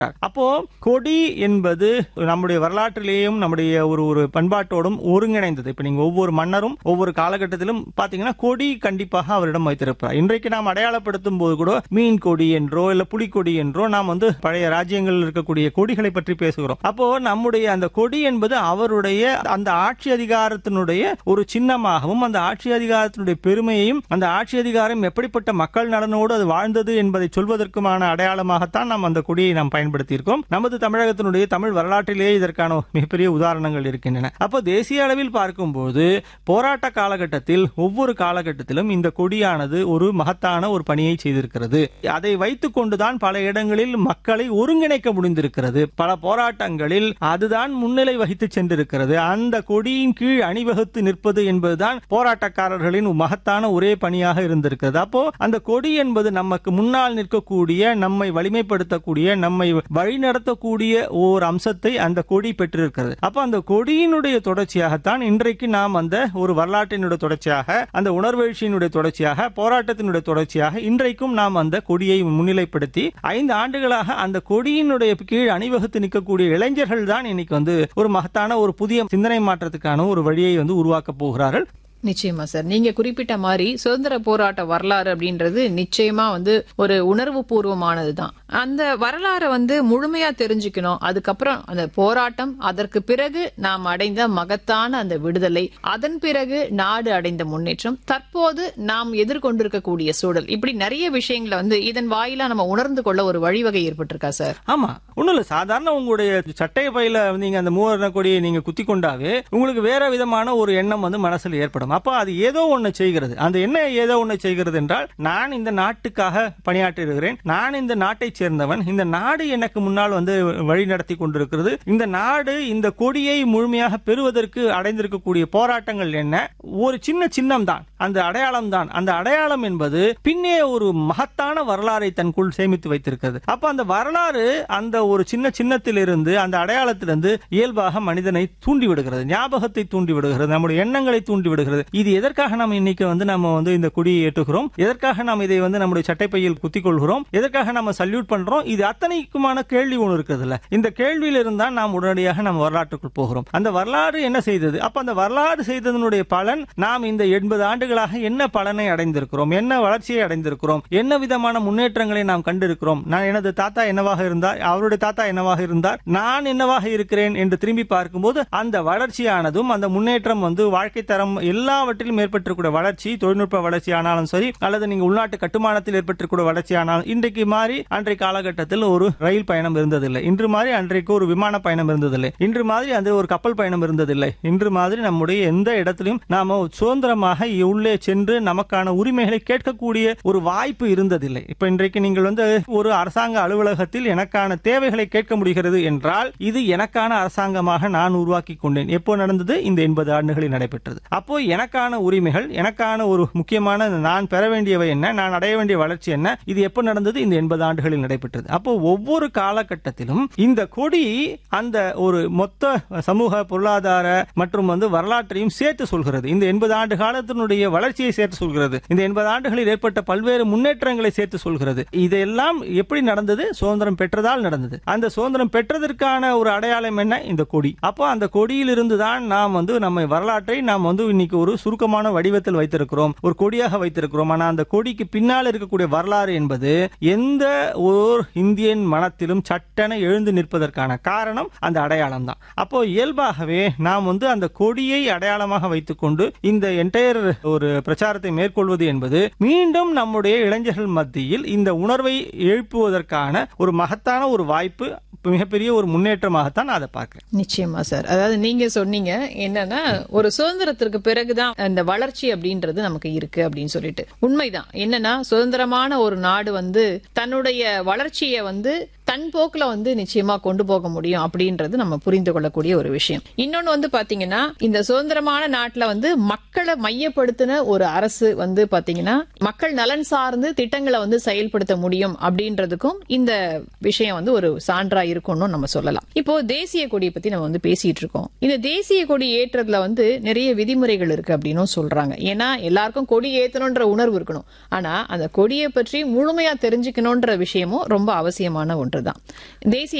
அப்போ கொடி என்பது நம்முடைய வரலாற்றிலேயும் நம்முடைய ஒரு பண்பாட்டோடும் ஒருங்கிணைந்தது. இப்ப நீங்க ஒவ்வொரு மன்னரும் ஒவ்வொரு காலகட்டத்திலும் பாத்தீங்கன்னா கொடி கண்டிப்பாக அவரிடம் வைத்திருப்பார். இன்றைக்கு நாம் அடையாளப்படுத்தும் போது கூட மீன் கொடி என்றோ இல்ல புலிக்கொடி என்றோ நாம் பழைய ராஜ்யங்களில் இருக்கக்கூடிய கொடிகளை பற்றி பேசுகிறோம். அப்போ நம்முடைய அந்த கொடி என்பது அவருடைய அந்த ஆட்சி அதிகாரத்தினுடைய ஒரு சின்னமாகவும் அந்த ஆட்சி அதிகாரத்தினுடைய பெருமையையும் அந்த ஆட்சி அதிகாரம் எப்படிப்பட்ட மக்கள் நலனோடு அது வாழ்ந்தது என்பதை சொல்வதற்குமான அடையாளமாகத்தான் நாம் அந்த கொடியை நாம் பயன்படுத்தி இருக்கோம். நமது தமிழகத்தினுடைய தமிழ் வரலாற்றிலேயே இதற்கான மிகப்பெரிய உதாரணங்கள் இருக்கின்றன. அப்போ தேசிய அளவில் பார்க்கும்போது போராட்ட காலகட்டத்தில் ஒவ்வொரு காலகட்டத்திலும் இந்த கொடியானது ஒரு மகத்தான ஒரு பணியை செய்திருக்கிறது. அதை வைத்துக் கொண்டுதான் பல இடங்களில் மக்களை ஒருங்கிணைக்க முடிந்திருக்கிறது. பல போராட்டங்களில் அதுதான் முன்னிலை வகித்து சென்றிருக்கிறது. அந்த கொடியின் கீழ் அணிவகுத்து நிற்பது என்பதுதான் போராட்டக்காரர்களின் மகத்தான ஒரே பணியாக இருந்திருக்கிறது. அப்போ அந்த கொடி என்பது நமக்கு முன்னால் நிற்கக்கூடிய, நம்மை வலிமைப்படுத்தக்கூடிய, நம்மை வழிநடத்தக்கூடிய ஓர் அம்சத்தை அந்த கொடி பெற்றிருக்கிறது. அப்ப அந்த கொடியினுடைய தொடர்ச்சியாகத்தான் இன்றைக்கு நாம் அந்த ஒரு வரலாற்றினுடைய தொடர்ச்சியாக, அந்த உணர்வெழுச்சியினுடைய தொடர்ச்சியாக, போராட்டத்தினுடைய தொடர்ச்சியாக இன்றைக்கும் நாம் அந்த கொடியை முன்னிலைப்படுத்தி 5 ஆண்டுகளாக அந்த கொடியினுடைய கீழ் அணிவகுத்து நிற்கக்கூடிய இளைஞர்கள் தான் இன்னைக்கு ஒரு மகத்தான ஒரு புதிய சிந்தனை மாற்றத்துக்கான ஒரு வழியை உருவாக்க போகிறார்கள். நிச்சயமா சார், நீங்க குறிப்பிட்ட மாதிரி சுதந்திர போராட்ட வரலாறு அப்படின்றது நிச்சயமா ஒரு உணர்வு பூர்வமானதுதான். அந்த வரலாறை முழுமையா தெரிஞ்சுக்கணும். அதுக்கப்புறம் அந்த போராட்டம், அதற்கு பிறகு நாம் அடைந்த மகத்தான அந்த விடுதலை, அதன் பிறகு நாடு அடைந்த முன்னேற்றம், தற்போது நாம் எதிர்கொண்டிருக்கக்கூடிய சூழல், இப்படி நிறைய விஷயங்களை இதன் வாயிலா நம்ம உணர்ந்து கொள்ள ஒரு வழிவகை ஏற்பட்டிருக்கா சார்? ஆமா, ஒண்ணும் இல்ல, சாதாரண உங்களுடைய சட்டை பையில நீங்க அந்த மூவர்ண கொடியை நீங்க குத்தி கொண்டாவே உங்களுக்கு வேற விதமான ஒரு எண்ணம் மனசுல ஏற்படும். அப்ப அது ஏதோ ஒண்ணு செய்கிறது. அந்த என்ன ஏதோ ஒண்ணு செய்கிறது என்றால், நான் இந்த நாட்டுக்காக பணியாற்றுகிறேன், நான் இந்த நாட்டை சேர்ந்தவன், இந்த நாடு எனக்கு முன்னால் வழி நடத்தி கொண்டிருக்கிறது, இந்த நாடு இந்த கொடியை முழுமையாக பெறுவதற்கு அடைந்திருக்கக்கூடிய போராட்டங்கள் என்ன, ஒரு சின்ன சின்னம் தான், அந்த அடையாளம் தான். அந்த அடையாளம் என்பது பின்னே ஒரு மகத்தான வரலாறை தன்னுள் சேமித்து வைத்திருக்கிறது. அப்ப அந்த வரலாறு அந்த ஒரு சின்ன சின்னத்திலிருந்து, அந்த அடையாளத்திலிருந்து இயல்பாக மனிதனை தூண்டி விடுகிறது, ஞாபகத்தை தூண்டி விடுகிறது, நம்முடைய எண்ணங்களை தூண்டி விடுகிறது. இது எதற்காக நாம் இன்னைக்கு நம்ம இந்த கொடியை ஏற்றுகிறோம், எதற்காக நாம் இதை நம்முடைய சட்டைப்பையில் குத்திக் கொள்கிறோம், எதற்காக நம்ம சல்யூட் பண்றோம், இது அத்தனைக்குமான கேள்வி ஒன்று இருக்குது இல்ல. இந்த கேள்வியில் இருந்தால் நாம் உடனடியாக நம்ம வரலாற்றுக்குள் போகிறோம். அந்த வரலாறு என்ன செய்தது? அப்ப அந்த வரலாறு செய்ததனுடைய பலன், நாம் இந்த 80 ஆண்டுகளாக என்ன பலனை அடைந்திருக்கிறோம், என்ன வளர்ச்சியை அடைந்திருக்கிறோம், என்ன விதமான முன்னேற்றங்களை நாம் கண்டிருக்கிறோம். நான் எனது தாத்தா என்னவாக இருந்தார், அவருடைய தாத்தா என்னவாக இருந்தார், நான் என்னவாக இருக்கிறேன் என்று திரும்பி பார்க்கும்போது அந்த வளர்ச்சியானதும் அந்த முன்னேற்றம் வாழ்க்கை தரம் எல்லாவற்றிலும் ஏற்பட்டிருக்கூடிய வளர்ச்சி, தொழில்நுட்ப வளர்ச்சி ஆனாலும் சரி, அல்லது நீங்க உள்நாட்டு கட்டுமானத்தில் ஏற்பட்டிருக்கூடிய வளர்ச்சி ஆனாலும், இன்றைக்கு மாறி அன்றைய காலகட்டத்தில் ஒரு ரயில் பயணம் இருந்ததில்லை, இன்று மாதிரி அன்றைக்கு ஒரு விமான பயணம் இருந்ததில்லை, இன்று மாதிரி அந்த ஒரு கப்பல் பயணம் இருந்ததில்லை, இன்று மாதிரி நம்முடைய எந்த இடத்திலும் நாம சுதந்திரமாக உள்ளே சென்று நமக்கான உரிமைகளை கேட்கக்கூடிய ஒரு வாய்ப்பு இருந்ததில்லை. இப்ப இன்றைக்கு நீங்கள் ஒரு அரசாங்க அலுவலகத்தில் எனக்கான தேவைகளை கேட்க முடிகிறது என்றால், இது எனக்கான அரசாங்கமாக நான் உருவாக்கி கொண்டேன். எப்போ நடந்தது? இந்த 80 ஆண்டுகளில் நடைபெற்றது. அப்போ எனக்கான உரிமைகள், எனக்கான ஒரு முக்கியமான நான் பெற வேண்டியவை என்ன, நான் அடைய வேண்டிய வளர்ச்சி என்ன, இது எப்ப நடந்தது? இந்த 80 ஆண்டுகளில் நடைபெற்றது. அப்போ ஒவ்வொரு காலகட்டத்திலும் இந்த கொடி அந்த ஒரு மொத்த சமூக பொருளாதார மற்றும் வரலாற்றையும் சேர்த்து சொல்கிறது. இந்த 80 ஆண்டு காலத்தினுடைய வளர்ச்சியை சேர்த்து சொல்கிறது. இந்த 80 ஆண்டுகளில் ஏற்பட்ட பல்வேறு முன்னேற்றங்களை சேர்த்து சொல்கிறது. இதெல்லாம் எப்படி நடந்தது? சுதந்திரம் பெற்றதால் நடந்தது. அந்த சுதந்திரம் பெற்றதற்கான ஒரு அடையாளம் என்ன? இந்த கொடி. அப்போ அந்த கொடியில் இருந்துதான் நாம் நம்ம வரலாற்றை நாம் இன்னைக்கு ஒரு சுருக்கமான வடிவத்தில் வைத்திருக்கிறோம், ஒரு கொடியாக வைத்திருக்கிறோம். ஆனா அந்த கொடிக்கு பின்னால் இருக்கக்கூடிய வரலாறு என்பது எந்த ஒரு இந்தியன் மனத்திலும் சட்டென எழுந்து நிற்பதற்கான காரணம் அந்த அடையாளம் தான். அப்போ இயல்பாகவே நாம் அந்த கொடியை அடையாளமாக வைத்துக் கொண்டு இந்த என்டையர் ஒரு பிரச்சாரத்தை மேற்கொள்வது என்பது மீண்டும் நம்முடைய இளைஞர்கள் மத்தியில் இந்த உணர்வை எழுப்புவதற்கான ஒரு மகத்தான ஒரு வாய்ப்பு, மிகப்பெரிய ஒரு முன்னேற்றமாகத்தான் அதை பார்க்கிறேன். நிச்சயமா சார், அதாவது நீங்க சொன்னீங்க என்னன்னா, ஒரு சுதந்திரத்திற்கு பிறகுதான் அந்த வளர்ச்சி அப்படின்றது நமக்கு இருக்கு அப்படின்னு சொல்லிட்டு. உண்மைதான். என்னன்னா, சுதந்திரமான ஒரு நாடு தன்னுடைய வளர்ச்சியை தன் போக்குல நிச்சயமா கொண்டு போக முடியும் அப்படின்றது நம்ம புரிந்து கொள்ளக்கூடிய ஒரு விஷயம். இன்னொன்னு பாத்தீங்கன்னா, இந்த சுதந்திரமான நாட்டுல மக்களை மையப்படுத்தின ஒரு அரசு பாத்தீங்கன்னா மக்கள் நலன் சார்ந்து திட்டங்களை செயல்படுத்த முடியும் அப்படின்றதுக்கும் இந்த விஷயம் ஒரு சான்றா இருக்கும்னு நம்ம சொல்லலாம். இப்போ தேசிய கொடியை பத்தி நம்ம பேசிட்டு இருக்கோம். இந்த தேசிய கொடி ஏற்றதுல நிறைய விதிமுறைகள் இருக்கு அப்படின்னு சொல்றாங்க. ஏன்னா எல்லாருக்கும் கொடி ஏத்தணும்ன்ற உணர்வு இருக்கணும். ஆனா அந்த கொடியை பற்றி முழுமையா தெரிஞ்சுக்கணும்ன்ற விஷயமும் ரொம்ப அவசியமான ஒன்று. அப்படின்றதுதான் தேசிய